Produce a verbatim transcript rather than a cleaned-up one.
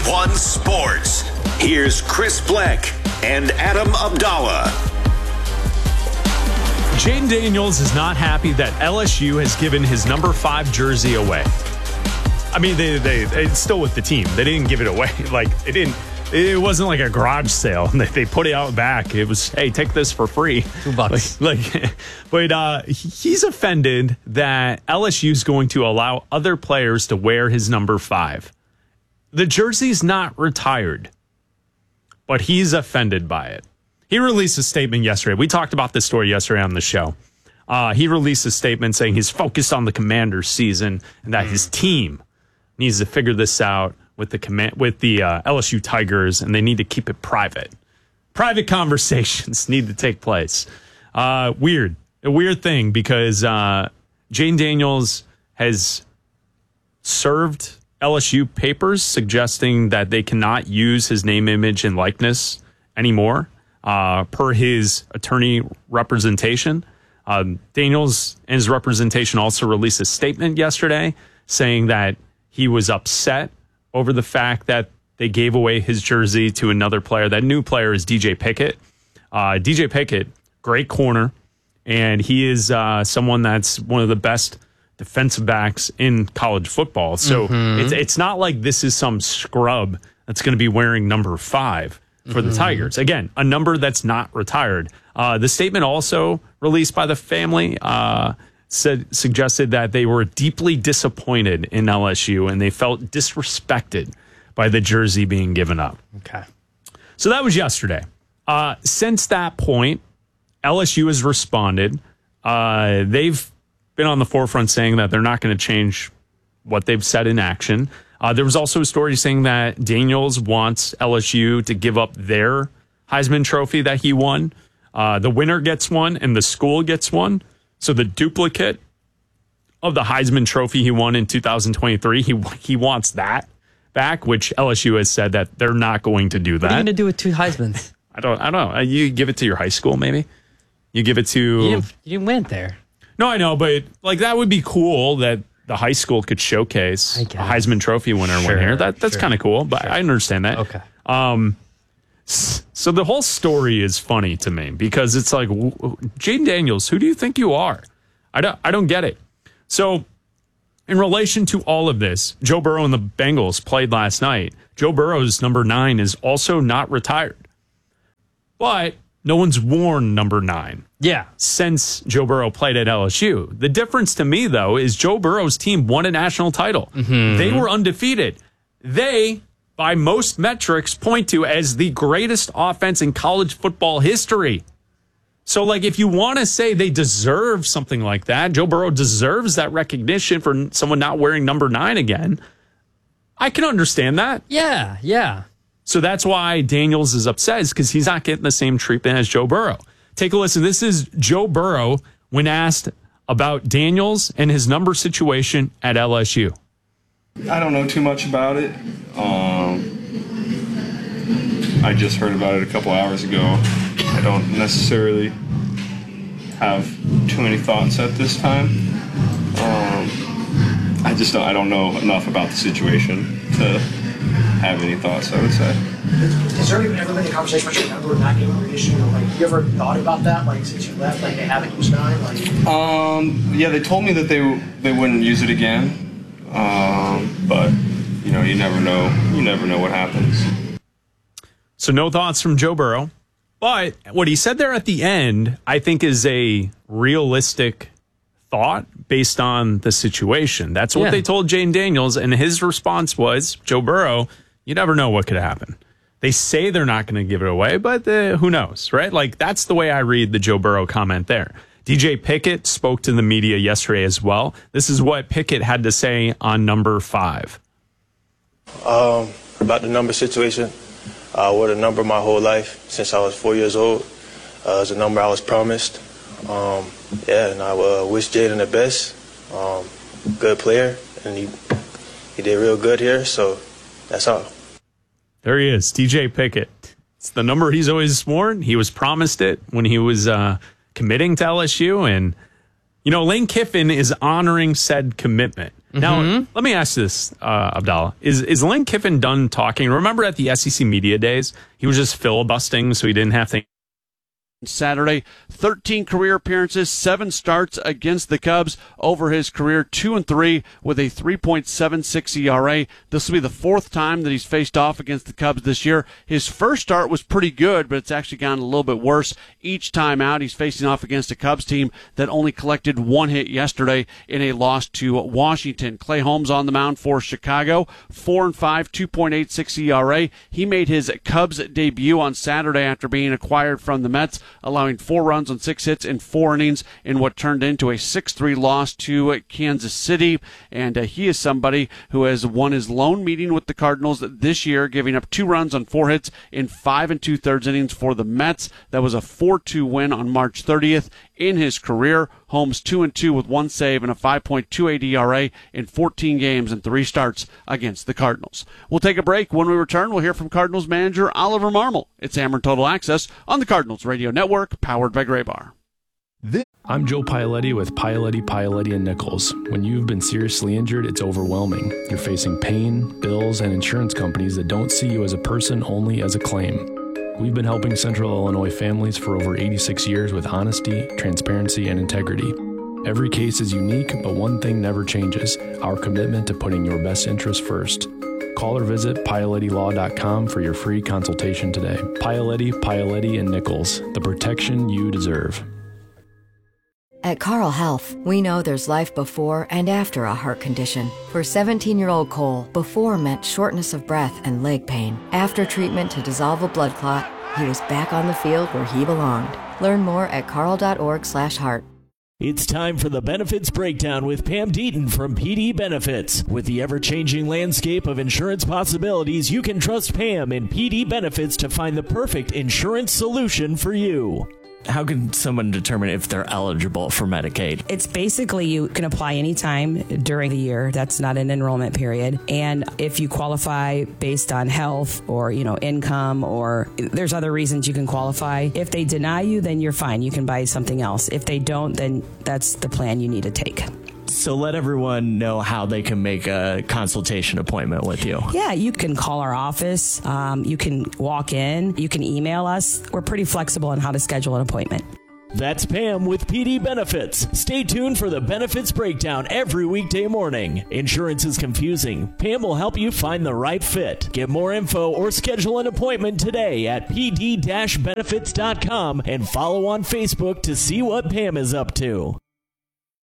one Sports. Here's Chris Bleck and Adam Abdallah. Jayden Daniels is not happy that L S U has given his number five jersey away. I mean, they, they, it's still with the team. They didn't give it away. Like, it didn't. It wasn't like a garage sale. They, they put it out back. It was, hey, take this for free. Two bucks. Like, like but uh, he's offended that L S U is going to allow other players to wear his number five. The jersey's not retired, but he's offended by it. He released a statement yesterday. We talked about this story yesterday on the show. Uh, he released a statement saying he's focused on the Commanders season and that mm. his team needs to figure this out with the command with the uh, L S U Tigers, and they need to keep it private. Private conversations need to take place. Uh, weird, a weird thing because uh, Jayden Daniels has served L S U papers suggesting that they cannot use his name, image, and likeness anymore, uh, per his attorney representation. Um, Daniels and his representation also released a statement yesterday saying that he was upset over the fact that they gave away his jersey to another player. That new player is D J Pickett. Uh, D J Pickett, great corner, and he is uh, someone that's one of the best defensive backs in college football. So mm-hmm. it's, it's not like this is some scrub that's going to be wearing number five for mm-hmm. the Tigers. Again, a number that's not retired. Uh, the statement also released by the family uh, said suggested that they were deeply disappointed in L S U and they felt disrespected by the jersey being given up. Okay. So that was yesterday. Uh, since that point, L S U has responded. Uh, they've been on the forefront saying that they're not going to change what they've said in action. Uh, there was also a story saying that Daniels wants L S U to give up their Heisman Trophy that he won. Uh, the winner gets one and the school gets one. So the duplicate of the Heisman Trophy he won in two thousand twenty-three, he he wants that back, which L S U has said that they're not going to do that. What are you going to do with two Heismans? I don't I don't know. You give it to your high school, maybe? You give it to... You didn't, you didn't win there. No, I know, but like that would be cool that the high school could showcase a Heisman Trophy winner sure, one here. That That's sure, kind of cool, but sure. I understand that. Okay. Um, so the whole story is funny to me because it's like, Jayden Daniels, who do you think you are? I don't, I don't get it. So in relation to all of this, Joe Burrow and the Bengals played last night. Joe Burrow's number nine is also not retired, but no one's worn number nine. Yeah. Since Joe Burrow played at L S U. The difference to me, though, is Joe Burrow's team won a national title. Mm-hmm. They were undefeated. They, by most metrics, point to as the greatest offense in college football history. So, like, if you want to say they deserve something like that, Joe Burrow deserves that recognition for someone not wearing number nine again, I can understand that. Yeah, yeah. So that's why Daniels is upset, is because he's not getting the same treatment as Joe Burrow. Take a listen. This is Joe Burrow when asked about Daniels and his number situation at L S U. I don't know too much about it. Um, I just heard about it a couple hours ago. I don't necessarily have too many thoughts at this time. Um, I just don't, I don't know enough about the situation to have any thoughts, I would say. Has there ever been a conversation about your number not getting recognition? Like, you ever thought about that, like, since you left, like, they haven't used nine? Like, um, yeah, they told me that they they wouldn't use it again, um, but you know, you never know. You never know what happens. So no thoughts from Joe Burrow, but what he said there at the end, I think, is a realistic thought based on the situation. That's what yeah. they told Jayden Daniels, and his response was, Joe Burrow, you never know what could happen. They say they're not going to give it away, but uh, who knows, right? Like, that's the way I read the Joe Burrow comment there. D J Pickett spoke to the media yesterday as well. This is what Pickett had to say on number five. Um, about the number situation, I wore the number my whole life since I was four years old. Uh, it's a number I was promised. Um, yeah, and I uh, wish Jayden the best. Um, good player, and he he did real good here, so that's all. There he is, D J Pickett. It's the number he's always sworn. He was promised it when he was uh, committing to L S U, and you know, Lane Kiffin is honoring said commitment. Now, let me ask this, uh, Abdallah. Is is Lane Kiffin done talking? Remember at the S E C Media Days, he was just filibustering so he didn't have to. Saturday, thirteen career appearances, seven starts against the Cubs over his career, two and three with a three point seven six E R A. This will be the fourth time that he's faced off against the Cubs this year. His first start was pretty good, but it's actually gotten a little bit worse. Each time out, he's facing off against a Cubs team that only collected one hit yesterday in a loss to Washington. Clay Holmes on the mound for Chicago, four and five, two point eight six E R A. He made his Cubs debut on Saturday after being acquired from the Mets, allowing four runs on six hits in four innings in what turned into a six three loss to Kansas City. And uh, he is somebody who has won his lone meeting with the Cardinals this year, giving up two runs on four hits in five and two-thirds innings for the Mets. That was a four two win on March thirtieth in his career. Holmes two and two with one save and a five point two eight E R A in fourteen games and three starts against the Cardinals. We'll take a break. When we return, we'll hear from Cardinals manager Oliver Marmol. It's Ameren Total Access on the Cardinals Radio Network, powered by Graybar. I'm Joe Paoletti with Paoletti, Paoletti and Nichols. When you've been seriously injured, it's overwhelming. You're facing pain, bills, and insurance companies that don't see you as a person, only as a claim. We've been helping Central Illinois families for over eighty-six years with honesty, transparency, and integrity. Every case is unique, but one thing never changes: our commitment to putting your best interest first. Call or visit Paoletti Law dot com for your free consultation today. Paoletti, Paoletti and Nichols, the protection you deserve. At Carle Health, we know there's life before and after a heart condition. For seventeen-year-old Cole, before meant shortness of breath and leg pain. After treatment to dissolve a blood clot, he was back on the field where he belonged. Learn more at carle.org slash heart. It's time for the Benefits Breakdown with Pam Deaton from P D Benefits. With the ever-changing landscape of insurance possibilities, you can trust Pam and P D Benefits to find the perfect insurance solution for you. How can someone determine if they're eligible for Medicaid? It's basically you can apply anytime during the year. That's not an enrollment period. And if you qualify based on health or, you know, income, or there's other reasons you can qualify. If they deny you, then you're fine. You can buy something else. If they don't, then that's the plan you need to take. So let everyone know how they can make a consultation appointment with you. Yeah, you can call our office. Um, you can walk in. You can email us. We're pretty flexible on how to schedule an appointment. That's Pam with P D Benefits. Stay tuned for the Benefits Breakdown every weekday morning. Insurance is confusing. Pam will help you find the right fit. Get more info or schedule an appointment today at p d dash benefits dot com and follow on Facebook to see what Pam is up to.